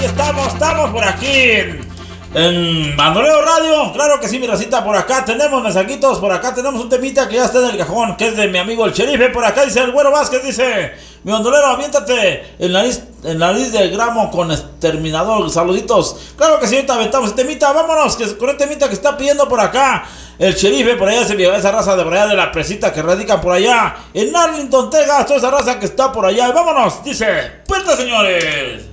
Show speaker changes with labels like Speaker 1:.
Speaker 1: estamos por aquí en Bandolero Radio. Claro que sí, mi racita, por acá tenemos mensajitos, por acá tenemos un temita que ya está en el cajón, que es de mi amigo el Sherife. Por acá dice el Güero Vázquez, dice: mi bandolero, aviéntate el nariz de gramo con exterminador, saluditos. Claro que sí, ahorita aventamos este temita, vámonos, que con este temita que está pidiendo por acá el Sherife. Por allá esa raza de por allá de la presita que radican por allá en Arlington, Texas, toda esa raza que está por allá. Y vámonos, dice: puerta, señores.